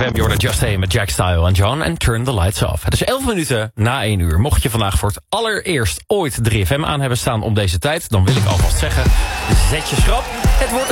Je hoorde Just Say met Jack Style en John en Turn the Lights Off. Het is 11 minuten na 1 uur. Mocht je vandaag voor het allereerst ooit 3FM aan hebben staan om deze tijd, dan wil ik alvast zeggen, zet je schrap. Het wordt